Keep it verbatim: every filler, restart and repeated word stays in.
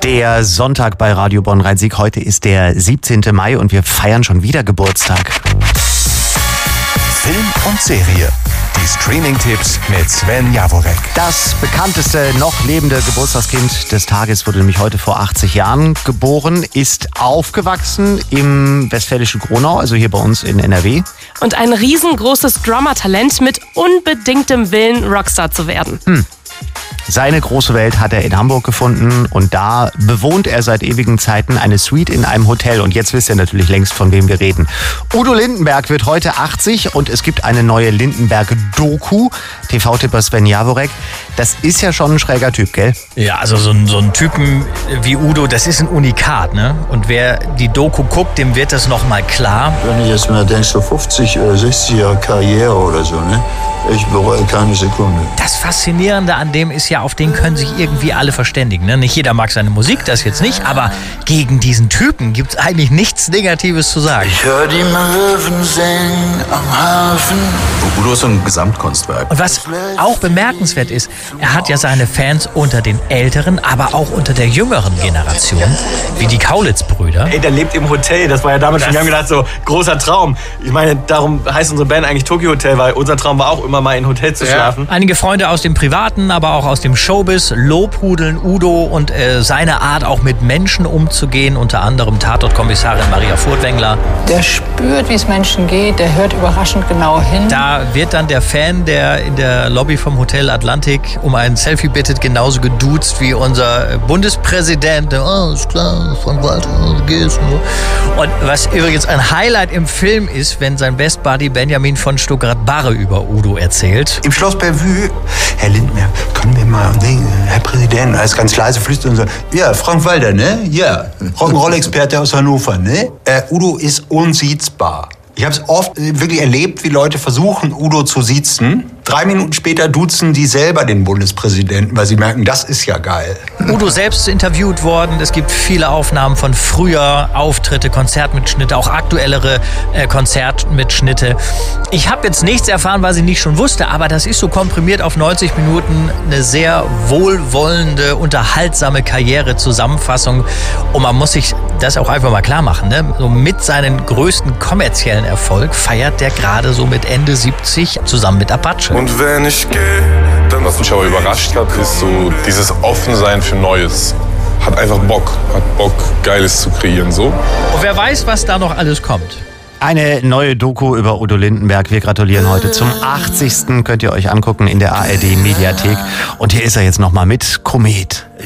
Der Sonntag bei Radio Bonn-Rhein-Sieg. Heute ist der siebzehnte Mai und wir feiern schon wieder Geburtstag. Film und Serie. Die Streaming-Tipps mit Sven Jaworek. Das bekannteste noch lebende Geburtstagskind des Tages wurde nämlich heute vor achtzig Jahren geboren, ist aufgewachsen im westfälischen Gronau, also hier bei uns in N R W. Und ein riesengroßes Drummer-Talent mit unbedingtem Willen, Rockstar zu werden. Hm. Seine große Welt hat er in Hamburg gefunden und da bewohnt er seit ewigen Zeiten eine Suite in einem Hotel. Und jetzt wisst ihr natürlich längst, von wem wir reden. Udo Lindenberg wird heute achtzig und es gibt eine neue Lindenberg-Doku. T V-Tipper Sven Jaworek. Das ist ja schon ein schräger Typ, gell? Ja, also so ein, so ein Typen wie Udo, das ist ein Unikat, ne? Und wer die Doku guckt, dem wird das nochmal klar. Wenn ich jetzt mal denke, so fünfzig oder sechzig Jahre Karriere oder so, ne? Ich bereue keine Sekunde. Das Faszinierende an dem ist ja, auf den können sich irgendwie alle verständigen. Ne? Nicht jeder mag seine Musik, das jetzt nicht, aber gegen diesen Typen gibt es eigentlich nichts Negatives zu sagen. Ich höre die Möwen singen am Hafen. Udo ist so ein Gesamtkunstwerk. Und was auch bemerkenswert ist, er hat ja seine Fans unter den älteren, aber auch unter der jüngeren Generation, wie die Kaulitz-Brüder. Ey, der lebt im Hotel, das war ja damals schon, wir haben gedacht, so großer Traum. Ich meine, darum heißt unsere Band eigentlich Tokyo Hotel, weil unser Traum war auch immer mal in Hotel zu schlafen. Einige Freunde aus dem Privaten, aber auch aus dem Showbiz lobhudeln Udo und äh, seine Art auch mit Menschen umzugehen, unter anderem Tatortkommissarin Maria Furtwängler. Der spürt, wie es Menschen geht, der hört überraschend genau hin. Da wird dann der Fan, der in der Lobby vom Hotel Atlantik um ein Selfie bittet, genauso geduzt wie unser Bundespräsident. Oh, ist klar, Frank-Walter, wie geht's? Und was übrigens ein Highlight im Film ist, wenn sein Best Buddy Benjamin von Stuttgart-Barre über Udo erzählt. Im Schloss Bellevue, Herr Lindenberg, können wir mal, Herr Präsident, er ist ganz leise, flüstert und sagt, ja, Frank Walter, ne? Ja, Rock'n'Roll-Experte aus Hannover, ne? Äh, Udo ist unsiezbar. Ich habe es oft wirklich erlebt, wie Leute versuchen, Udo zu siezen. Drei Minuten später duzen die selber den Bundespräsidenten, weil sie merken, das ist ja geil. Udo selbst ist interviewt worden. Es gibt viele Aufnahmen von früher, Auftritte, Konzertmitschnitte, auch aktuellere äh, Konzertmitschnitte. Ich habe jetzt nichts erfahren, was ich nicht schon wusste, aber das ist so komprimiert auf neunzig Minuten eine sehr wohlwollende, unterhaltsame Karrierezusammenfassung. Und man muss sich das auch einfach mal klar machen. Ne? So mit seinen größten kommerziellen Erfolg feiert der gerade so mit Ende siebzig zusammen mit Apache. Und wenn ich gehe, dann was mich aber überrascht hat, ist so dieses Offensein für Neues. Hat einfach Bock, hat Bock, Geiles zu kreieren, so. Und wer weiß, was da noch alles kommt. Eine neue Doku über Udo Lindenberg. Wir gratulieren heute zum achtzigsten Könnt ihr euch angucken in der A R D Mediathek. Und hier ist er jetzt nochmal mit Komet.